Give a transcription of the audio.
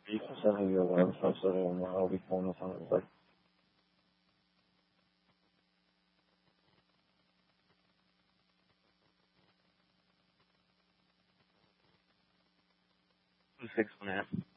8% of your alarm starts setting, and I'll be calling this on it. Like, six and a half.